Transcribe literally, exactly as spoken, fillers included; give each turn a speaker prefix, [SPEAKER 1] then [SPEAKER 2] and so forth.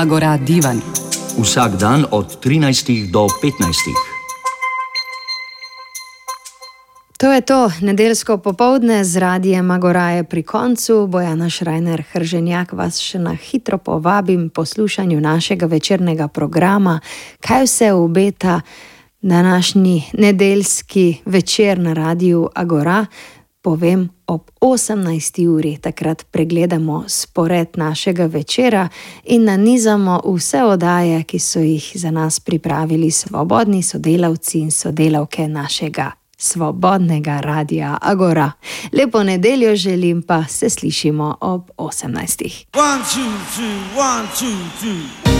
[SPEAKER 1] Agora Divan.
[SPEAKER 2] Vsak dan od trinajstih do petnajstih.
[SPEAKER 3] To je to, nedeljsko popoldne z Radiem Agora je pri koncu. Bojana Šrajner Hrženjak vas še na hitro povabim poslušanju našega večernega programa. Kaj vse obeta današnji nedeljski večer na Radiu Agora? Povem ob osemnajsti uri, takrat pregledamo spored našega večera in nanizamo vse oddaje, ki so jih za nas pripravili svobodni sodelavci in sodelavke našega svobodnega Radia Agora. Lepo nedeljo želim, pa se slišimo ob osemnajstih.
[SPEAKER 4] One, two, three, one, two, three.